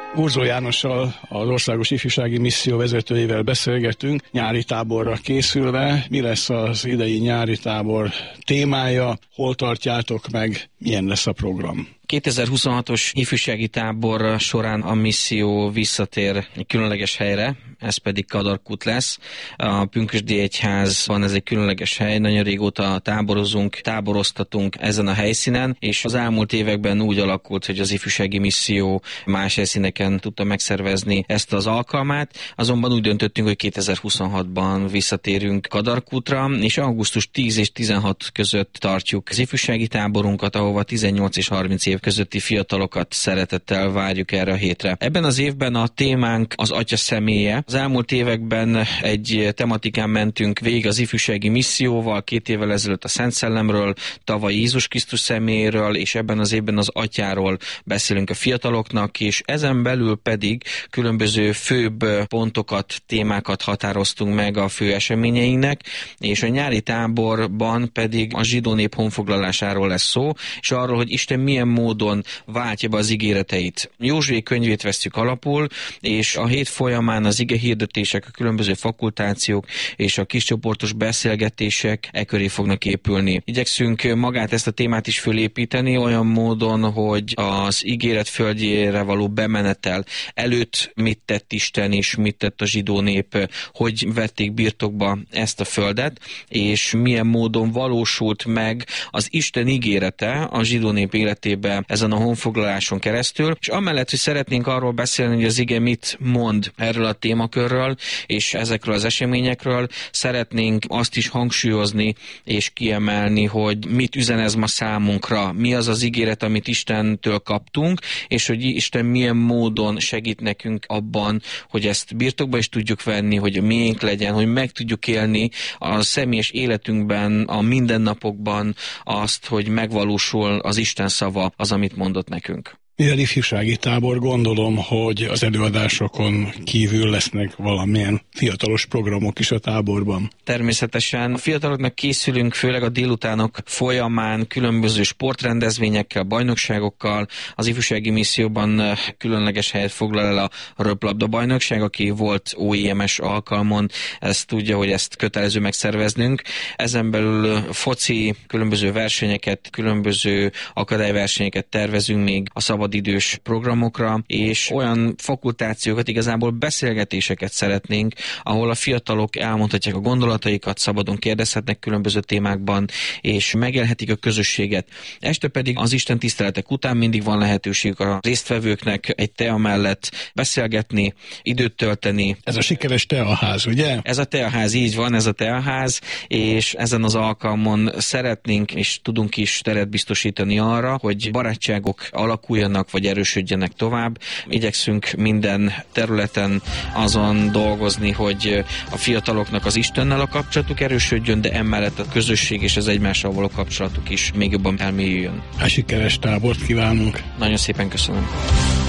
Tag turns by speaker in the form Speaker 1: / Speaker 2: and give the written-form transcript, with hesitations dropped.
Speaker 1: Gurzó Jánossal, az Országos Ifjúsági Misszió vezetőjével beszélgetünk, nyári táborra készülve. Mi lesz az idei nyári tábor témája, hol tartjátok meg, milyen lesz a program?
Speaker 2: 2026-os ifjúsági tábor során a misszió visszatér egy különleges helyre, ez pedig Kadarkút lesz. A Pünkösdi Egyházban ez egy különleges hely, nagyon régóta táboroztatunk ezen a helyszínen, és az elmúlt években úgy alakult, hogy az ifjúsági misszió más helyszíneken tudta megszervezni ezt az alkalmát, azonban úgy döntöttünk, hogy 2026-ban visszatérünk Kadarkútra, és augusztus 10 és 16 között tartjuk az ifjúsági táborunkat, ahova 18 és 30 év közötti fiatalokat szeretettel várjuk erre a hétre. Ebben az évben a témánk az Atya személye. Az elmúlt években egy tematikán mentünk végig az ifjúsági misszióval, 2 évvel ezelőtt a Szent Szellemről, tavaly Jézus Krisztus személyéről, és ebben az évben az Atyáról beszélünk a fiataloknak, és ezen belül pedig különböző főbb pontokat, témákat határoztunk meg a fő eseményeinknek, és a nyári táborban pedig a zsidó nép honfoglalásáról lesz szó, és arról, hogy Isten milyen módon váltja be az ígéreteit. Józsué könyvét vesszük alapul, és a hét folyamán az igehirdetések, a különböző fakultációk és a kiscsoportos beszélgetések e köré fognak épülni. Igyekszünk magát ezt a témát is fölépíteni olyan módon, hogy az ígéret földjére való bemenetel előtt mit tett Isten és mit tett a zsidó nép, hogy vették birtokba ezt a földet, és milyen módon valósult meg az Isten ígérete a zsidó nép életébe ezen a honfoglaláson keresztül, és amellett, hogy szeretnénk arról beszélni, hogy az ige mit mond erről a témakörről, és ezekről az eseményekről, szeretnénk azt is hangsúlyozni és kiemelni, hogy mit üzen ez ma számunkra, mi az az ígéret, amit Istentől kaptunk, és hogy Isten milyen módon segít nekünk abban, hogy ezt birtokba is tudjuk venni, hogy a miénk legyen, hogy meg tudjuk élni a személyes életünkben, a mindennapokban azt, hogy megvalósul az Isten szava, az, amit mondott nekünk.
Speaker 1: Mivel ifjúsági tábor, gondolom, hogy az előadásokon kívül lesznek valamilyen fiatalos programok is a táborban.
Speaker 2: Természetesen a fiataloknak készülünk, főleg a délutánok folyamán különböző sportrendezvényekkel, bajnokságokkal. Az ifjúsági misszióban különleges helyet foglal el a röplabda bajnokság, aki volt OEM-es alkalmon, ezt tudja, hogy ezt kötelező megszerveznünk. Ezen belül foci, különböző versenyeket, különböző akadályversenyeket tervezünk még a szabadidős programokra, és olyan fakultációkat, igazából beszélgetéseket szeretnénk, ahol a fiatalok elmondhatják a gondolataikat, szabadon kérdezhetnek különböző témákban, és megélhetik a közösséget. Este pedig az Isten tiszteletek után mindig van lehetőség a résztvevőknek egy tea mellett beszélgetni, időt tölteni.
Speaker 1: Ez a sikeres teaház, ugye?
Speaker 2: Ez a teaház, így van, ez a teaház, és ezen az alkalmon szeretnénk és tudunk is teret biztosítani arra, hogy barátságok alakuljanak, vagy erősödjenek tovább. Igyekszünk minden területen azon dolgozni, hogy a fiataloknak az Istennel a kapcsolatuk erősödjön, de emellett a közösség és az egymással való kapcsolatuk is még jobban elmélyüljön.
Speaker 1: A sikeres tábort kívánunk!
Speaker 2: Nagyon szépen köszönöm!